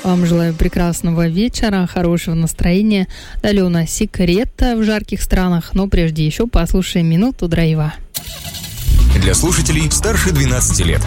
Вам желаю прекрасного вечера, хорошего настроения. Далее у нас секрет в жарких странах, но прежде еще послушаем минуту драйва. Для слушателей старше 12 лет.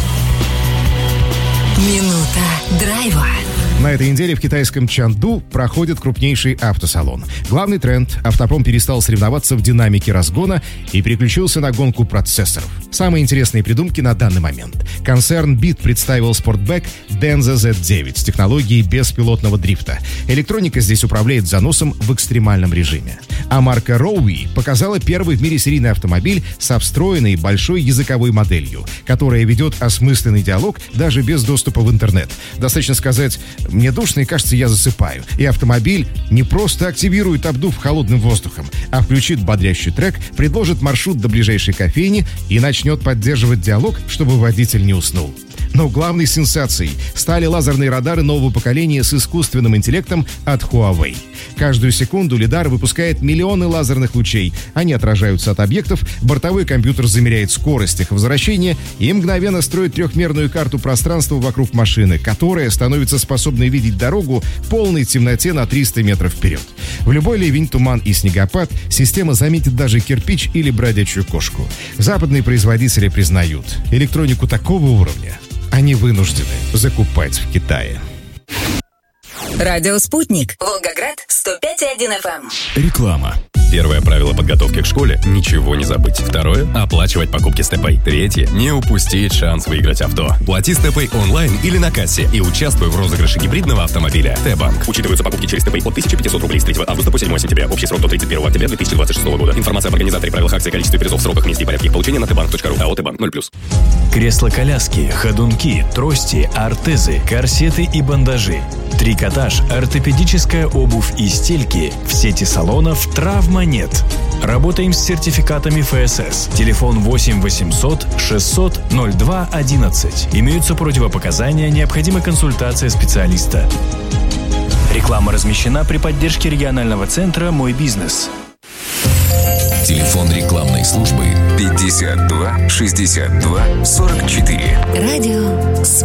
Минута драйва. На этой неделе в китайском Чанду проходит крупнейший автосалон. Главный тренд – автопром перестал соревноваться в динамике разгона и переключился на гонку процессоров. Самые интересные придумки на данный момент. Концерн BYD представил спортбэк Denza Z9 с технологией беспилотного дрифта. Электроника здесь управляет заносом в экстремальном режиме. А марка Rowi показала первый в мире серийный автомобиль со встроенной большой языковой моделью, которая ведет осмысленный диалог даже без доступа в интернет. Достаточно сказать: «Мне душно и, кажется, я засыпаю». И автомобиль не просто активирует обдув холодным воздухом, а включит бодрящий трек, предложит маршрут до ближайшей кофейни и начнет поддерживать диалог, чтобы водитель не уснул. Но главной сенсацией стали лазерные радары нового поколения с искусственным интеллектом от Huawei. Каждую секунду лидар выпускает миллионы лазерных лучей. Они отражаются от объектов, бортовой компьютер замеряет скорость их возвращения и мгновенно строит трехмерную карту пространства вокруг машины, которая становится способной видеть дорогу в полной темноте на 300 метров вперед. В любой ливень, туман и снегопад система заметит даже кирпич или бродячую кошку. Западные производители признают, электронику такого уровня они вынуждены закупать в Китае. Радио «Спутник». Волгоград, 105,1 FM. Реклама. Первое правило подготовки к школе – ничего не забыть. Второе – оплачивать покупки с ТП. Третье – не упустить шанс выиграть авто. Плати с ТП онлайн или на кассе и участвуй в розыгрыше гибридного автомобиля. Т-банк. Учитываются покупки через ТП от 1500 рублей с 3 августа по 7 сентября. Общий срок до 31 октября 2026 года. Информация об организаторе, правилах акции, количестве призов, сроках, месте и порядке их получения на tbank.ru. АО «Т-банк» 0+. Кресла-коляски, ходунки, трости, ортезы, корсеты и бандажи. Трикотаж, ортопедическая обувь и стельки в сети салонов «Травма-нет». Работаем с сертификатами ФСС. Телефон 8 800 600 02 11. Имеются противопоказания, необходима консультация специалиста. Реклама размещена при поддержке регионального центра «Мой бизнес». Телефон рекламной службы 52 62 44. Радио